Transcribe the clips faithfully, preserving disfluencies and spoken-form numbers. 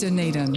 Dunedin.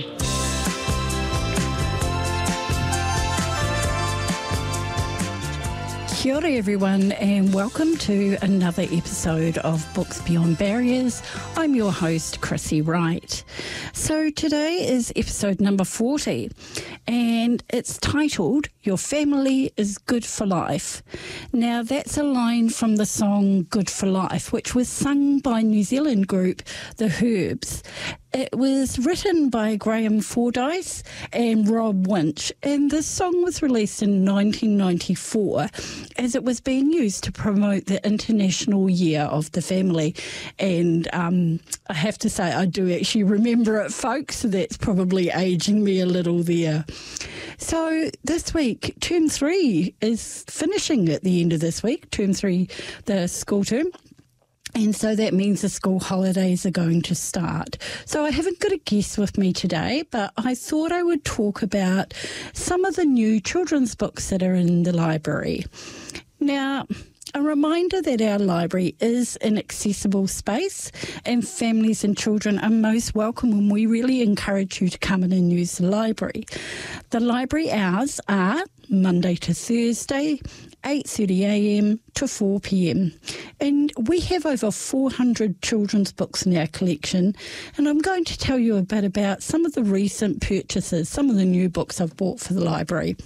Kia ora everyone, and welcome to another episode of Books Beyond Barriers. I'm your host, Chrissy Wright. So today is episode number forty, and it's titled Your Family is Good for Life. Now that's a line from the song Good for Life, which was sung by New Zealand group The Herbs. It was written by Graham Fordyce and Rob Winch, and this song was released in nineteen ninety-four as it was being used to promote the International Year of the Family. And um, I have to say, I do actually remember it, folks, so that's probably aging me a little there. So this week, term three is finishing at the end of this week, term three, the school term. And so that means the school holidays are going to start. So I haven't got a guest with me today, but I thought I would talk about some of the new children's books that are in the library. Now, a reminder that our library is an accessible space and families and children are most welcome, and we really encourage you to come in and use the library. The library hours are Monday to Thursday, eight thirty a m to four p m and we have over four hundred children's books in our collection, and I'm going to tell you a bit about some of the recent purchases, some of the new books I've bought for the library.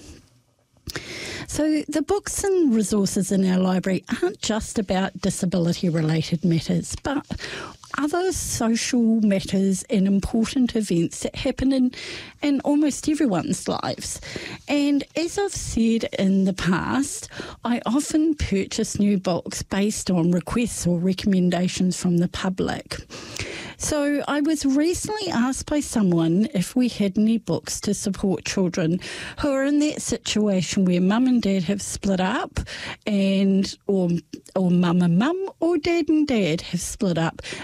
So the books and resources in our library aren't just about disability-related matters, but other social matters and important events that happen in, in almost everyone's lives. And as I've said in the past, I often purchase new books based on requests or recommendations from the public. So I was recently asked by someone if we had any books to support children who are in that situation where mum and dad have split up, and or or mum and mum or dad and dad have split up,